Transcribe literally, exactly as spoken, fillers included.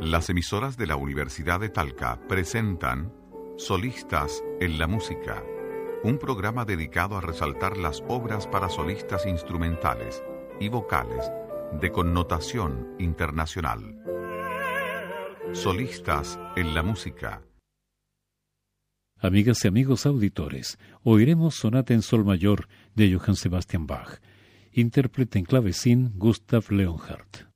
Las emisoras de la Universidad de Talca presentan Solistas en la Música, un programa dedicado a resaltar las obras para solistas instrumentales y vocales de connotación internacional. Solistas en la Música. Amigas y amigos auditores, oiremos Sonata en Sol Mayor de Johann Sebastian Bach, intérprete en clavecín Gustav Leonhardt.